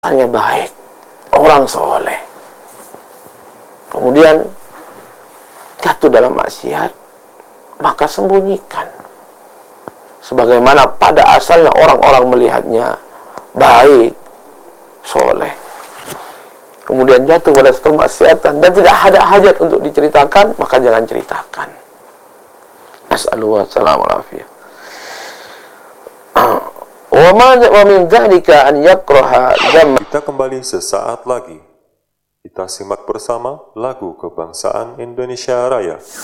hanya baik, orang soleh, kemudian jatuh dalam maksiat, maka sembunyikan. Sebagaimana pada asalnya orang-orang melihatnya baik, soleh, kemudian jatuh pada satu maksiatan dan tidak ada hajat untuk diceritakan, maka jangan ceritakan. Nas'alullah salam alafiyah. Kita kembali sesaat lagi. Kita simak bersama lagu kebangsaan Indonesia Raya.